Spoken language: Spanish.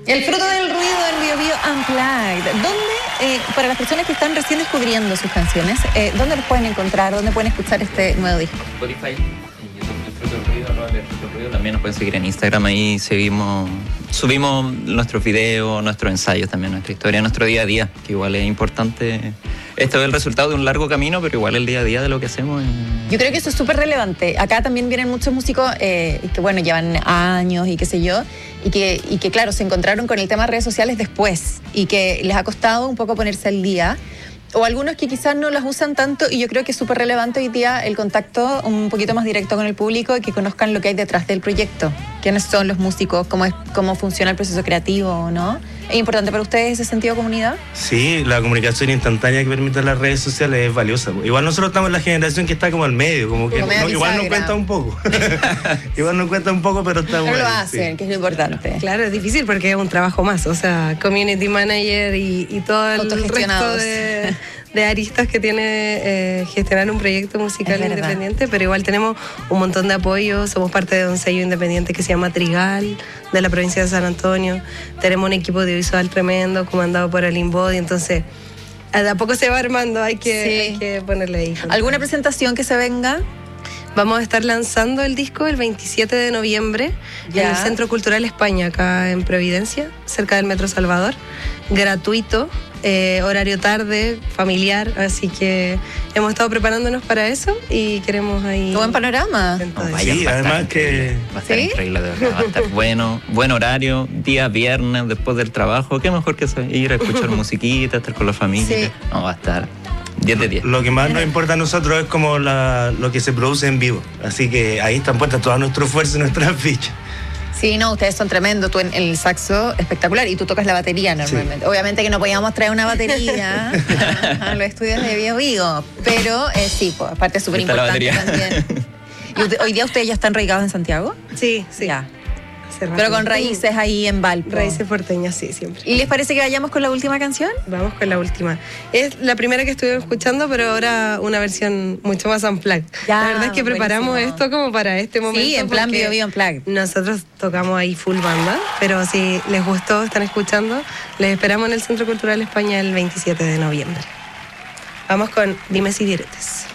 El fruto del ruido del Bio Bio Unplugged. ¿Dónde, para las personas que están recién descubriendo sus canciones, dónde los pueden encontrar? ¿Dónde pueden escuchar este nuevo disco? Spotify, en YouTube, El Fruto del Ruido, El Fruto del Ruido. También nos pueden seguir en Instagram. Ahí subimos nuestros videos, nuestros ensayos también, nuestra historia, nuestro día a día, que igual es importante. Esto es el resultado de un largo camino, pero igual el día a día de lo que hacemos. Yo creo que eso es súper relevante. Acá también vienen muchos músicos que, bueno, llevan años y qué sé yo, y que, claro, se encontraron con el tema de redes sociales después y que les ha costado un poco ponerse al día. O algunos que quizás no las usan tanto, y yo creo que es súper relevante hoy día el contacto un poquito más directo con el público y que conozcan lo que hay detrás del proyecto. ¿Quiénes son los músicos? ¿Cómo funciona el proceso creativo? ¿No? ¿Es importante para ustedes ese sentido de comunidad? Sí, la comunicación instantánea que permiten las redes sociales es valiosa. Igual nosotros estamos en la generación que está como al medio, como que igual nos cuesta un poco. Igual nos cuesta un poco, pero estamos pero lo ahí, hacen, sí. Que es lo importante. Claro, es difícil porque es un trabajo más, o sea, community manager y todo el resto de aristas que tiene gestionar un proyecto musical independiente, pero igual tenemos un montón de apoyo. Somos parte de un sello independiente que se llama Trigal, de la provincia de San Antonio. Tenemos un equipo audiovisual tremendo comandado por Aline Body, entonces de a poco se va armando, hay que ponerle ahí. ¿Alguna presentación que se venga? Vamos a estar lanzando el disco el 27 de noviembre en el Centro Cultural España, acá en Providencia, cerca del Metro Salvador. Gratuito, horario tarde, familiar, así que hemos estado preparándonos para eso y queremos ahí... Buen panorama. Sí, además que... Va a estar increíble, de verdad. Va a estar bueno, buen horario, día viernes, después del trabajo. Qué mejor que ir a escuchar musiquita, estar con la familia. Sí. No, va a estar 10 de 10. Lo que más nos importa a nosotros es como lo que se produce en vivo. Así que ahí están puestas todas nuestras fuerzas y nuestras fichas. Sí, no, ustedes son tremendos. Tú en el saxo, espectacular. Y tú tocas la batería normalmente. Sí. Obviamente que no podíamos traer una batería a los estudios de Bio Bio. Pero sí, pues, aparte es súper importante también. ¿Y hoy día ustedes ya están radicados en Santiago? Sí, sí. Ya. Pero con raíces ahí en Valpo. Raíces porteñas, sí, siempre. ¿Y les parece que vayamos con la última canción? Vamos con la última. Es la primera que estuvimos escuchando, pero ahora una versión mucho más unplugged. La verdad es que preparamos esto como para este momento. Sí, en plan Bio Bio Unplugged. Nosotros tocamos ahí full banda, pero si les gustó, están escuchando, les esperamos en el Centro Cultural España el 27 de noviembre. Vamos con Dimes y Diretes.